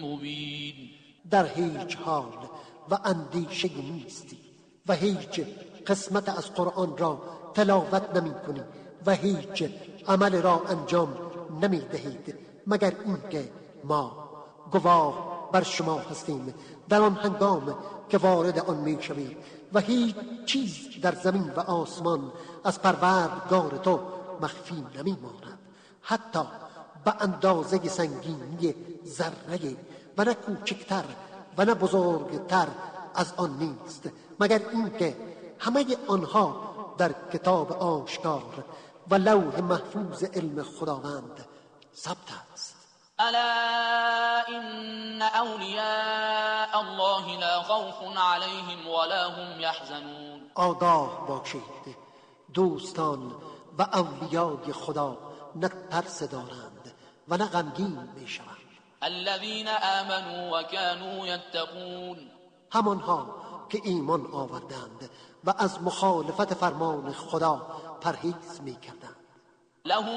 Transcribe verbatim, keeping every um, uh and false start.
مبین. در هیچ حال و اندیشه نیستی و هیچ قسمت از قرآن را تلاوت نمی کنی و هیچ عمل را انجام نمی دهید مگر اینکه ما گواه بر شما هستیم در آن هنگام که وارد آن می شوید و هیچ چیز در زمین و آسمان از پروردگار تو مخفی نمی ماند، حتی به اندازه سنگینی ذره و نه کوچکتر و نه بزرگتر از آن نیست، مگر اینکه همه آنها در کتاب آشکار و لوح محفوظ علم خداوند ثبت است. الا ان اولیاء الله لا خوف علیهم ولا هم یحزنون. آگاه باشید، دوستان و اولیای خدا نه ترس دارند و نه غمگین می شوند. الذين آمنوا وكانوا يتقون. همانها که ایمان آوردند و از مخالفت فرمان خدا پرهیز می کردند. لهم